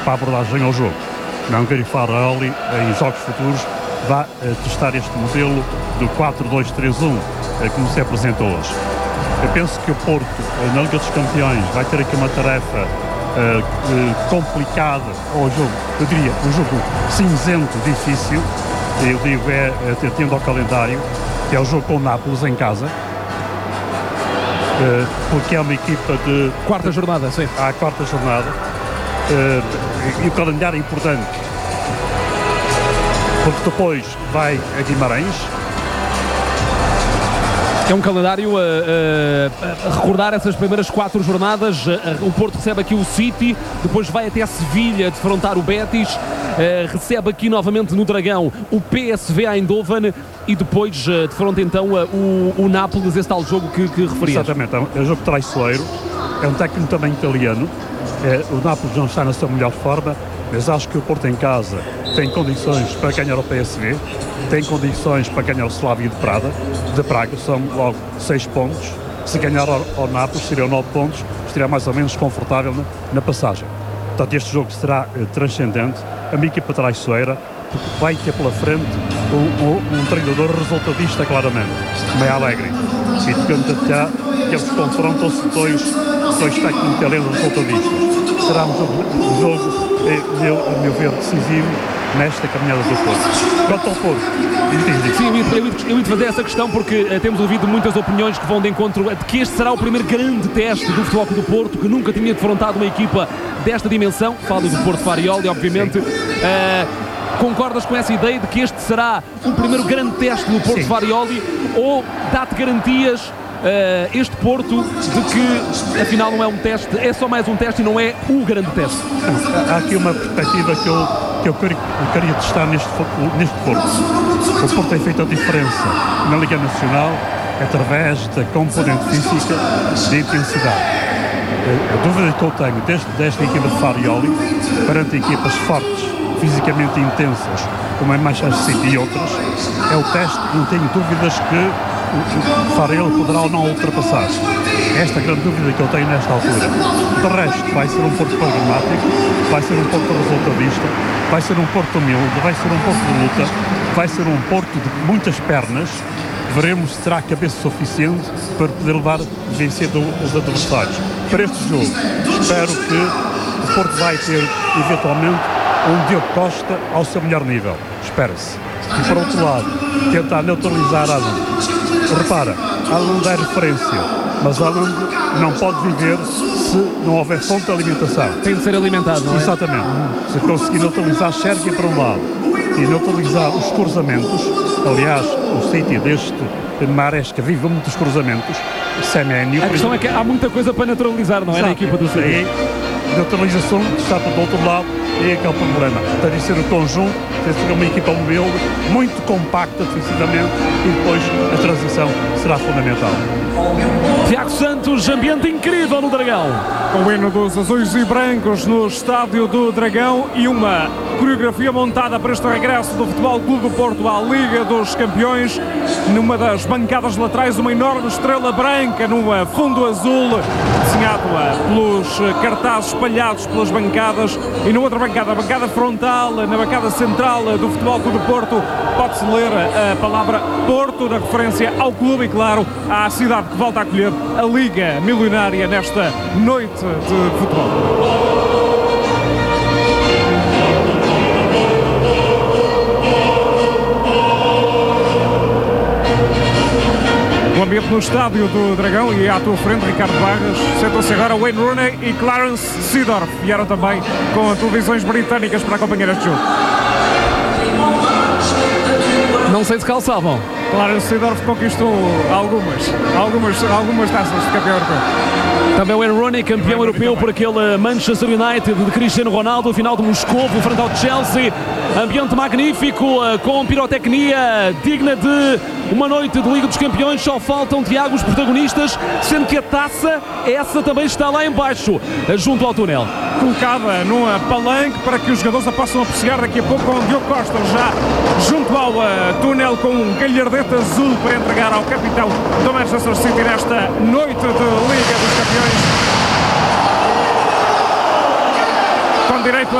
para a abordagem ao jogo. Não quero Farioli, em jogos futuros, vai testar este modelo do 4-2-3-1 como se apresenta hoje. Eu penso que o Porto, na Liga dos Campeões, vai ter aqui uma tarefa complicada, ou eu diria, um jogo cinzento, difícil. Eu digo, tendo ao calendário, que é o jogo com o Nápoles em casa, porque é uma equipa de... Quarta jornada, sim. À quarta jornada, e o calendário é importante, porque depois vai a Guimarães. É um calendário a recordar essas primeiras 4 jornadas. O Porto recebe aqui o City, depois vai até a Sevilha defrontar o Betis, recebe aqui novamente no Dragão o PSV Eindhoven e depois defronta então o Nápoles, esse tal jogo que referias. Exatamente, é um jogo traiçoeiro, é um técnico também italiano. O Nápoles não está na sua melhor forma, mas acho que o Porto em casa tem condições para ganhar o PSV, tem condições para ganhar o Slavia de Praga, são logo 6 pontos. Se ganhar ao Nápoles, seriam 9 pontos, estaria mais ou menos confortável na passagem. Portanto, este jogo será transcendente, a minha equipa traiçoeira, porque vai ter pela frente um treinador resultadista, claramente, meio alegre. E tocando até que eles confrontam-se dois técnicos italianos resultadistas. Será um jogo, a meu ver, decisivo nesta caminhada do Porto. Quanto ao Porto, entendi. Sim, eu ia te fazer essa questão porque temos ouvido muitas opiniões que vão de encontro de que este será o primeiro grande teste do Futebol Clube do Porto, que nunca tinha defrontado uma equipa desta dimensão. Falo do Porto Farioli, obviamente. Concordas com essa ideia de que este será o primeiro grande teste do Porto Farioli, ou dá-te garantias este Porto de que afinal não é um teste, é só mais um teste e não é o grande teste? Há aqui uma perspectiva que eu queria testar neste Porto. O Porto tem feito a diferença na Liga Nacional através da componente física de intensidade. A dúvida que eu tenho desta equipa de Farioli perante equipas fortes, fisicamente intensas, como é Manchester City e outras, é o teste, não tenho dúvidas que o Farioli poderá ou não ultrapassar. Esta grande dúvida que eu tenho nesta altura. De resto, vai ser um Porto programático, vai ser um Porto resultadista, vai ser um Porto humilde, vai ser um Porto de luta, vai ser um Porto de muitas pernas. Veremos se terá cabeça suficiente para poder vencer os adversários. Para este jogo, espero que o Porto vai ter, eventualmente, um Diogo Costa ao seu melhor nível. Espera-se. E, por outro lado, tentar neutralizar Haaland. Repara, Haaland é referência, mas Haaland não pode viver se não houver fonte de alimentação. Tem de ser alimentado, não é? Exatamente. Se conseguir neutralizar Sérgio para um lado e neutralizar os cruzamentos, aliás, o sítio deste Maresca vive muitos cruzamentos, Seménio... A questão é que há muita coisa para neutralizar, não é? Na equipa do City. Neutralização está do outro lado, e é que é o problema. Tem de ser o conjunto, tem de ser uma equipa humilde, muito compacta defensivamente, e depois a transição será fundamental. Tiago Santos, ambiente incrível no Dragão. O hino dos azuis e brancos no estádio do Dragão e uma coreografia montada para este regresso do Futebol Clube do Porto à Liga dos Campeões. Numa das bancadas laterais, uma enorme estrela branca no fundo azul, desenhado pelos cartazes espalhados pelas bancadas, e na outra bancada, a bancada frontal, na bancada central do Futebol Clube do Porto, pode-se ler a palavra Porto, na referência ao clube e, claro, à cidade que volta a acolher a Liga Milionária nesta noite de futebol. O ambiente no estádio do Dragão, e à tua frente, Ricardo Barras, sentam-se agora Wayne Rooney e Clarence Seedorf. Vieram também com televisões britânicas para acompanhar este jogo. Não sei se calçavam. Clarence Seedorf conquistou algumas taças de campeão europeu. Também o Wayne Rooney, campeão europeu por aquele Manchester United de Cristiano Ronaldo, final de Moscovo, frente ao Chelsea. Ambiente magnífico, com pirotecnia digna de uma noite de Liga dos Campeões. Só faltam, Tiago, os protagonistas, sendo que a taça, essa também está lá em baixo, junto ao túnel. Colocada numa palanque para que os jogadores a possam apreciar daqui a pouco, com o Diogo Costa já junto ao túnel com um galhardete azul para entregar ao capitão do Manchester City nesta noite de Liga dos Campeões. Com direito a